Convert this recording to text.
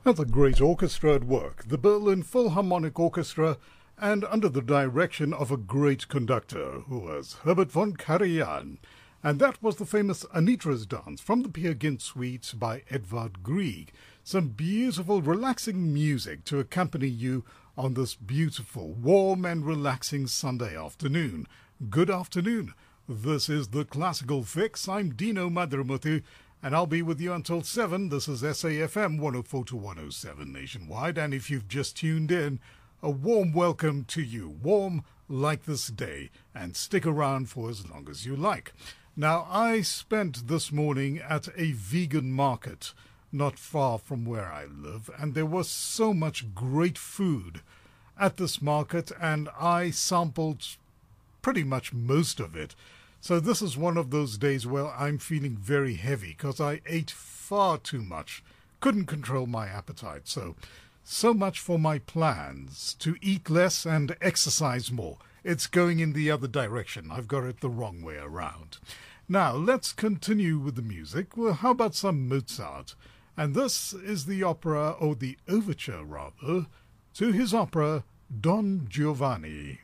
That's a great orchestra at work, the Berlin Philharmonic Orchestra, and under the direction of a great conductor, who was Herbert von Karajan. And that was the famous Anitra's Dance from the Peer Gynt Suite by Edvard Grieg. Some beautiful, relaxing music to accompany you on this beautiful, warm and relaxing Sunday afternoon. Good afternoon. This is The Classical Fix. I'm Dino Madramuthu, and I'll be with you until 7. This is SAFM 104 to 107 nationwide. And if you've just tuned in, a warm welcome to you. Warm like this day. And stick around for as long as you like. Now, I spent this morning at a vegan market not far from where I live, and there was so much great food at this market, and I sampled pretty much most of it. So this is one of those days where I'm feeling very heavy because I ate far too much. Couldn't control my appetite. So much for my plans to eat less and exercise more. It's going in the other direction. I've got it the wrong way around. Now, let's continue with the music. Well, how about some Mozart? And this is the opera, or the overture rather, to his opera Don Giovanni.